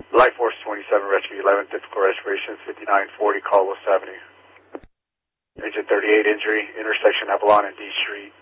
Life Force 27, Rescue 11, typical respiration 5940, Carlos Avenue. Agent 38 injury, intersection Avalon and D Street.